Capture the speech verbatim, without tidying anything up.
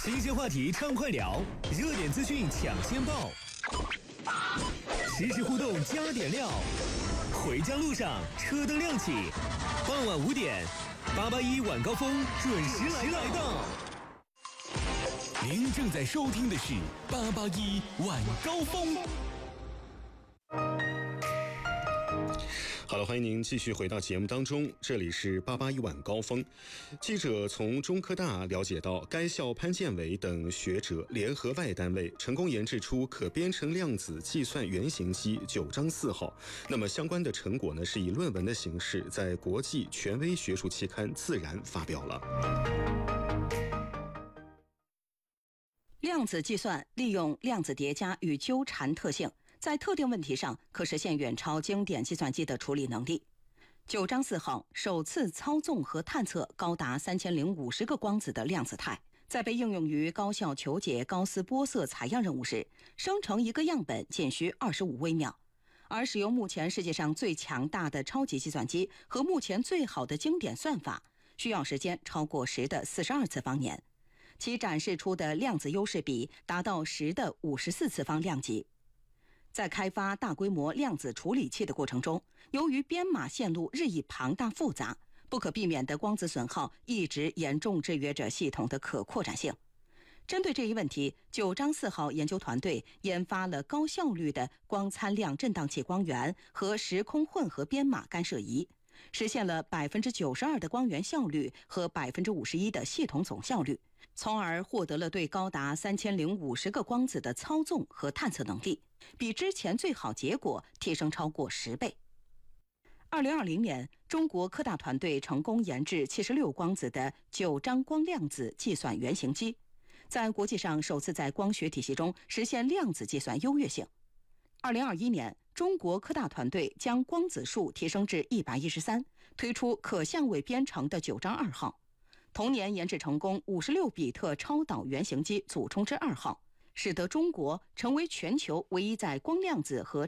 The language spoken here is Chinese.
新鲜话题畅快聊，热点资讯抢先报，实时互动加点料。回家路上车灯亮起，傍晚五点，八八一晚高峰准时来到。您正在收听的是八八一晚高峰。好了，欢迎您继续回到节目当中，这里是八八一晚高峰。记者从中科大了解到，该校潘建伟等学者联合外单位成功研制出可编程量子计算原型机九章四号。那么相关的成果呢，是以论文的形式在国际权威学术期刊《自然》发表了。 量子计算利用量子叠加与纠缠特性，在特定问题上可实现远超经典计算机的处理能力。九章四号首次操纵和探测高达三千零五十个光子的量子态，在被应用于高效求解高斯玻色采样任务时，生成一个样本仅需二十五微秒。而使用目前世界上最强大的超级计算机和目前最好的经典算法，需要时间超过十的四十二次方年。其展示出的量子优势比达到十的五十四次方量级。在开发大规模量子处理器的过程中，由于编码线路日益庞大复杂，不可避免的光子损耗一直严重制约着系统的可扩展性。针对这一问题，九章四号研究团队研发了高效率的光参量振荡器光源和时空混合编码干涉仪，实现了百分之九十二的光源效率和百分之五十一的系统总效率，从而获得了对高达三千零五十个光子的操纵和探测能力，比之前最好结果提升超过十倍。二零二零年，中国科大团队成功研制七十六光子的九章光量子计算原型机，在国际上首次在光学体系中实现量子计算优越性。二零二一年，中国科大团队将光子数提升至一百一十三，推出可相位编程的九章二号。同年研制成功五十六比特超导原型机祖冲之二号，使得中国成为全球唯一在光量子和